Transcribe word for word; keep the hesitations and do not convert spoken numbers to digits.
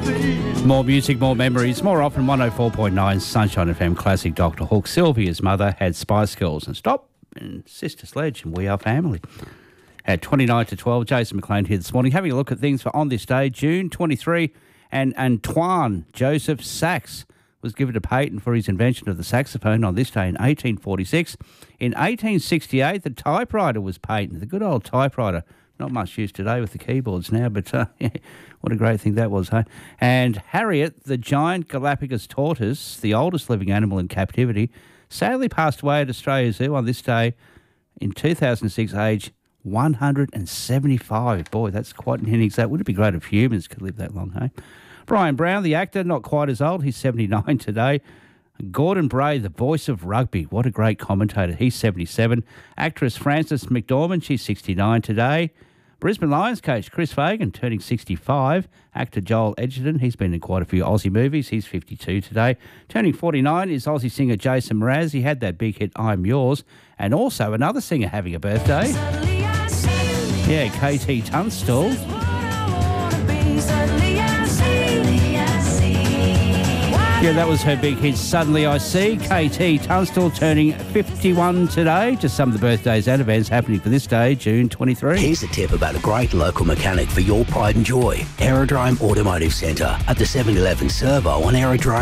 More music, more memories, more often one oh four point nine Sunshine F M Classic Doctor Hook. Sylvia's mother had Spice Girls and Stop and Sister Sledge and We Are Family. At twenty-nine to twelve, Jason McLean here this morning, having a look at things for on this day, June twenty-third, and Antoine Joseph Sax was given a patent for his invention of the saxophone on this day in eighteen forty-six. In eighteen sixty-eight, the typewriter was patented, the good old typewriter. Not much used today with the keyboards now, but uh, what a great thing that was, hey? And Harriet, the giant Galapagos tortoise, the oldest living animal in captivity, sadly passed away at Australia Zoo on this day in two thousand six, age one hundred seventy-five. Boy, that's quite an innings. That would it be great if humans could live that long, hey? Brian Brown, the actor, not quite as old. He's seventy-nine today. Gordon Bray, the voice of rugby. What a great commentator. He's seventy-seven. Actress Frances McDormand, she's sixty-nine today. Brisbane Lions coach Chris Fagan, turning sixty-five. Actor Joel Edgerton, he's been in quite a few Aussie movies. He's fifty-two today. Turning forty-nine is Aussie singer Jason Mraz. He had that big hit, I'm Yours. And also another singer having a birthday. Yeah, K T Tunstall. Yeah, that was her big hit, Suddenly I See. K T Tunstall turning fifty-one today. Just some of the birthdays and events happening for this day, June twenty-third. Here's a tip about a great local mechanic for your pride and joy. Aerodrome Automotive Centre at the seven eleven Servo on Aerodrome